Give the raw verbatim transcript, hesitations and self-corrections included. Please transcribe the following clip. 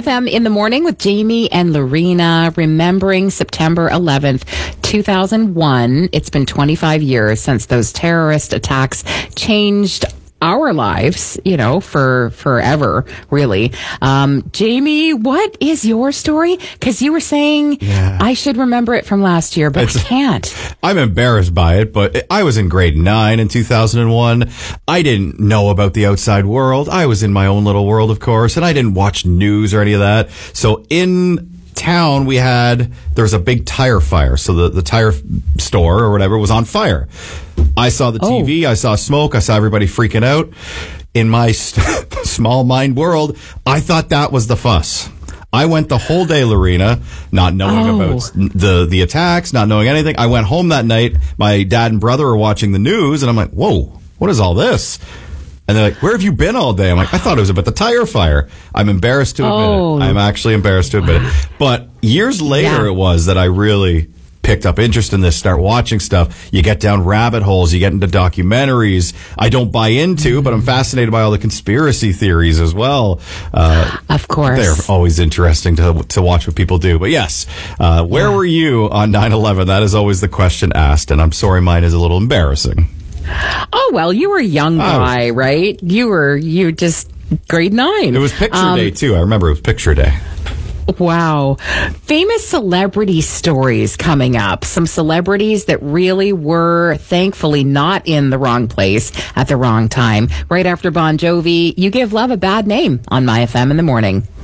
F M in the morning with Jamie and Lorena, remembering September eleventh, two thousand one. It's been twenty-five years since those terrorist attacks changed our lives, you know, for forever, really. Um, Jamie, what is your story? Because you were saying yeah. I should remember it from last year, but it's, I can't. I'm embarrassed by it, but I was in grade nine in two thousand one. I didn't know about the outside world. I was in my own little world, of course, and I didn't watch news or any of that. So in town, we had, there was a big tire fire. So the, the tire store or whatever was on fire. I saw the T V, oh. I saw smoke, I saw everybody freaking out. In my st- small mind world, I thought that was the fuss. I went the whole day, Lorena, not knowing oh. about the, the attacks, not knowing anything. I went home that night. My dad and brother were watching the news, and I'm like, whoa, what is all this? And they're like, where have you been all day? I'm like, I thought it was about the tire fire. I'm embarrassed to admit oh. it. I'm actually embarrassed to admit it. But years later yeah. it was that I really picked up interest in this, start watching stuff. You get down rabbit holes, you get into documentaries I don't buy into, but I'm fascinated by all the conspiracy theories as well. Uh, of course. They're always interesting to to watch what people do. But yes, uh, where yeah. were you on nine eleven? That is always the question asked, and I'm sorry mine is a little embarrassing. Oh, well, you were a young guy, oh. right? You were, you just grade nine. It was picture um, day, too. I remember it was picture day. Wow. Famous celebrity stories coming up. Some celebrities that really were, thankfully, not in the wrong place at the wrong time. Right after Bon Jovi, You Give Love a Bad Name on My F M in the morning.